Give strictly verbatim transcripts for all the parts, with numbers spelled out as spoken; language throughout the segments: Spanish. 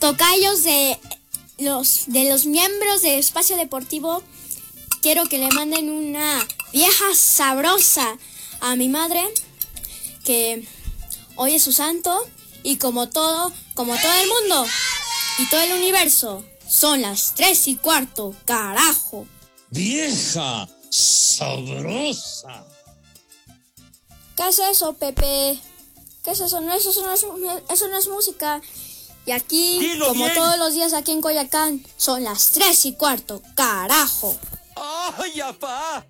tocayos de los, de los miembros de Espacio Deportivo, quiero que le manden una vieja sabrosa a mi madre, que hoy es su santo, y como todo, como todo el mundo y todo el universo, son las tres y cuarto, carajo. Vieja sabrosa. ¿Qué es eso, Pepe? ¿Qué es eso? No, eso, no es, eso no es música. Y aquí, Dilo como bien. todos los días aquí en Coyoacán, son las tres y cuarto, carajo. ¡Ay, apá!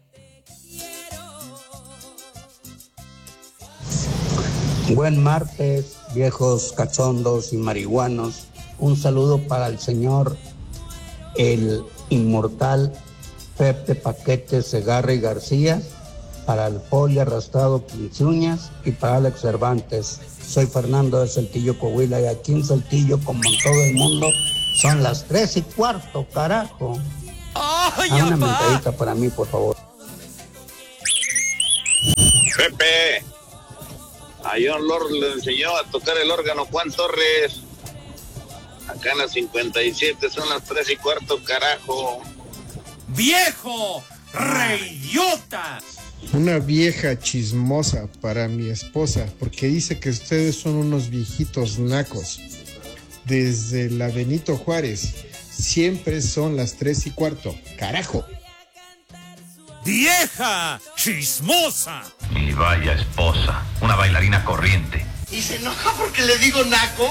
Buen martes, viejos cachondos y marihuanos. Un saludo para el señor, el inmortal Pepe Paquete Segarra y García, para el Poli Arrastrado Quince Uñas y para Alex Cervantes. Soy Fernando de Saltillo, Coahuila, y aquí en Saltillo, como en todo el mundo, son las tres y cuarto, carajo. ¡Ay, Haz una apá! mentadita para mí, por favor. Pepe, a John Lord le enseñó a tocar el órgano Juan Torres. Acá en las cincuenta y siete son las tres y cuarto, carajo. ¡Viejo reidiota! Una vieja chismosa para mi esposa, porque dice que ustedes son unos viejitos nacos. Desde la Benito Juárez, siempre son las tres y cuarto, carajo. ¡Vieja chismosa! Y vaya esposa, una bailarina corriente. ¿Y se enoja porque le digo naco?